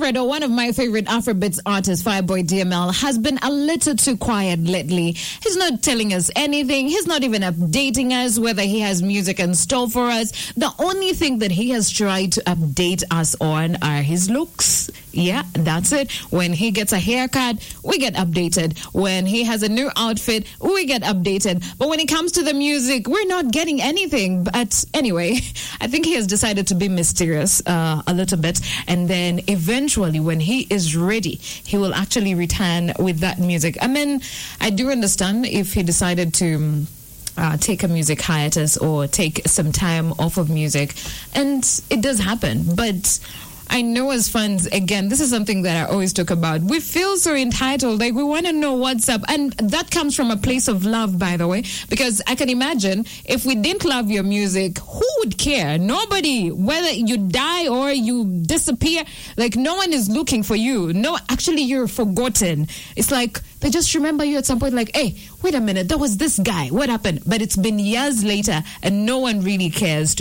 Alfredo, one of my favorite Afrobeats artists, Fireboy DML, has been a little too quiet lately. He's not telling us anything. He's not even updating us whether he has music in store for us. The only thing that he has tried to update us on are his looks. Yeah, that's it. When he gets a haircut, we get updated. When he has a new outfit, we get updated. But when it comes to the music, we're not getting anything. But anyway, I think he has decided to be mysterious a little bit. And then eventually, when he is ready, he will actually return with that music. I mean, I do understand if he decided to take a music hiatus or take some time off of music. And it does happen. But I know as fans, again, this is something that I always talk about. We feel so entitled, like we want to know what's up. And that comes from a place of love, by the way, because I can imagine if we didn't love your music, who would care? Nobody, whether you die or you disappear, like no one is looking for you. No, actually, you're forgotten. It's like they just remember you at some point, like, hey, wait a minute, there was this guy. What happened? But it's been years later and no one really cares.